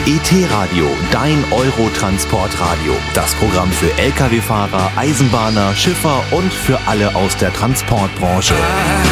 ET-Radio, dein Eurotransportradio. Das Programm für Lkw-Fahrer, Eisenbahner, Schiffer und für alle aus der Transportbranche.